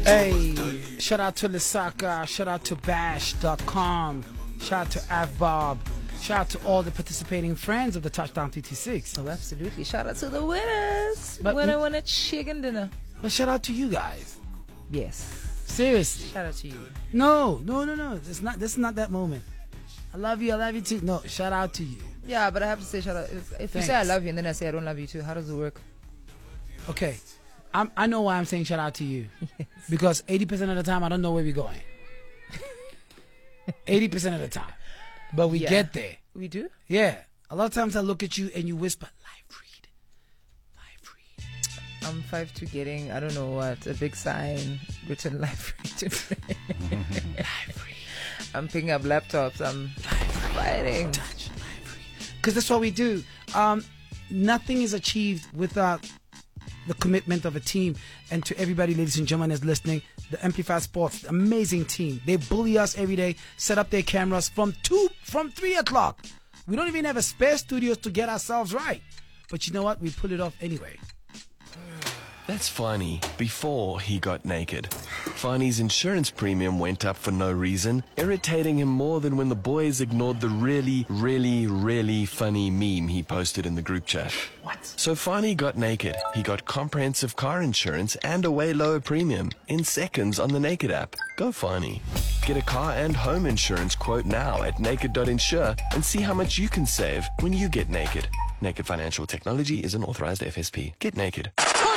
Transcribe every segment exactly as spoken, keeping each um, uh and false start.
Hey, shout out to Lisaka, shout out to bash dot com, shout out to Avbob, shout out to all the participating friends of the Touchdown T T six. Oh, absolutely. Shout out to the winners. But Winner, we- winner, chicken dinner. But shout out to you guys. Yes. Seriously. Shout out to you. No, no, no, no. It's not. This is not that moment. I love you. I love you too. No, shout out to you. Yeah, but I have to say shout out. If, if you say I love you and then I say I don't love you too, how does it work? Okay, I'm, I know why I'm saying shout out to you. Because eighty percent of the time I don't know where we're going. eighty percent of the time. But we Yeah. get there. We do? Yeah. A lot of times I look at you and you whisper, live read. Live read. I'm five two getting, I don't know what, a big sign written live read. Live read. I'm picking up laptops. I'm fighting. Touch. Because that's what we do. Um, nothing is achieved without the commitment of a team. And to everybody, ladies and gentlemen, that's listening, the Amplify Sports, amazing team. They bully us every day, set up their cameras from two, from three o'clock. We don't even have a spare studios to get ourselves right. But you know what? We pull it off anyway. That's Finey before he got naked. Finey's insurance premium went up for no reason, irritating him more than when the boys ignored the really, really, really funny meme he posted in the group chat. What? So Finey got naked. He got comprehensive car insurance and a way lower premium in seconds on the Naked app. Go Finey. Get a car and home insurance quote now at naked dot insure and see how much you can save when you get naked. Naked Financial Technology is an authorized F S P. Get naked.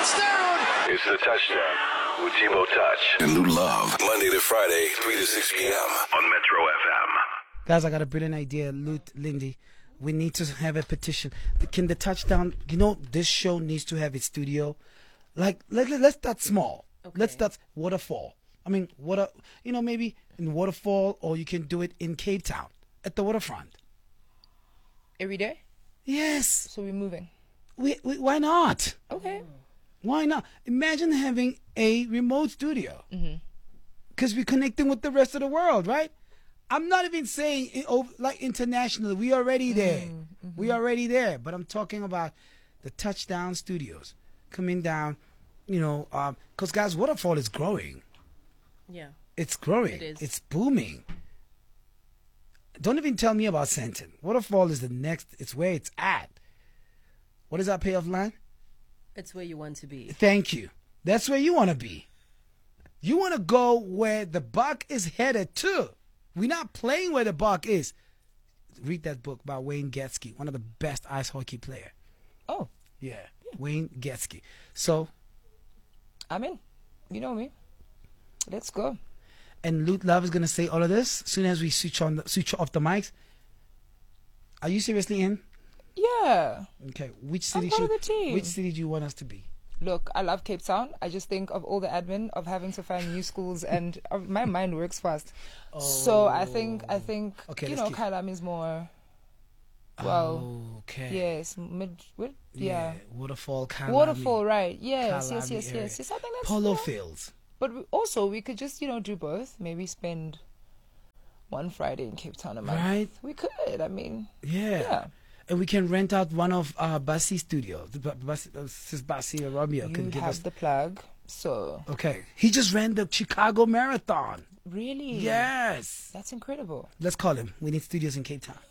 It's the Touchdown with Timo Touch and Lou Love. Monday to Friday, three to six p.m. on Metro F M. Guys, I got a brilliant idea, Lut, Lindy. We need to have a petition. Can the Touchdown, you know, this show needs to have its studio. Like, let, let, let's start small. Okay. Let's start Waterfall. I mean, water, you know, maybe in Waterfall, or you can do it in Cape Town at the waterfront. Every day? Yes. So we're moving. We, we, why not? Okay. Why not? Imagine having a remote studio. Because we're connecting with the rest of the world, right? I'm not even saying i- over, like internationally. We already there. We already there. But I'm talking about the Touchdown Studios coming down, you know, because, guys, Waterfall is growing. Yeah. It's growing. It is. It's booming. Don't even tell me about Senton. Waterfall is the next. It's where it's at. What is our payoff line? It's where you want to be. Thank you. That's where you want to be. You want to go where the buck is headed to. We're not playing where the buck is. Read that book by Wayne Gretzky, one of the best ice hockey player. Oh, Yeah, Wayne Gretzky. So, I'm in. You know me. Let's go. and Loot Love is gonna say all of this as soon as we switch on, the, switch off the mics. Are you seriously in? Yeah. Okay. Which I'm city part should? of the team. Which city do you want us to be? Look, I love Cape Town. I just think of all the admin of having to find new schools, and uh, my mind works fast. So I think I think Okay, you let's know keep- Kylam is more. Well, Oh, okay. yes, mid, mid, yeah. Waterfall, Kalami, Waterfall, right? Yes, yes, Kalami yes, area. yes, yes. I think that's Polo yeah. Fields. But we, also, we could just you know do both. Maybe spend one Friday in Cape Town a month. Right. We could. I mean, Yeah. yeah. And we can rent out one of uh, Basi's studios. The B- Basi, uh, Sis Basi or Romeo You can give have us. the plug. So Okay. He just ran the Chicago Marathon. really, Yes. that's incredible. Let's call him. We need studios in Cape Town.